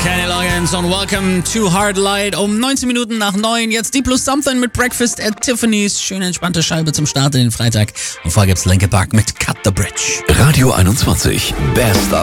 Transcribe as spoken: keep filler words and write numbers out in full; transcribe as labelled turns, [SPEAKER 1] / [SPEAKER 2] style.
[SPEAKER 1] Kenny Loggins und Welcome to Hard Light um neunzehn Minuten nach neun. Jetzt Deep Blue Something mit Breakfast at Tiffany's. Schöne entspannte Scheibe zum Start in den Freitag. Und vorher gibt's Linkin Park mit Cut the Bridge.
[SPEAKER 2] Radio einundzwanzig, Best